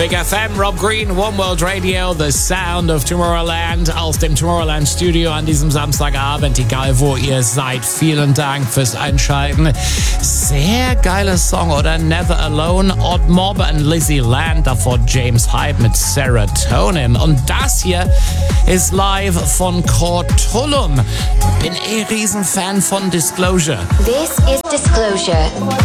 Big FM, Rob Green, One World Radio, The Sound of Tomorrowland aus dem Tomorrowland Studio an diesem Samstagabend. Egal wo ihr seid, vielen Dank fürs Einschalten. Sehr geiler Song, oder? Never Alone, Odd Mob und Lizzie Land, davor James Hype mit Serotonin. Und das hier ist live von Cortulum. Bin Riesenfan von Disclosure. This is Disclosure.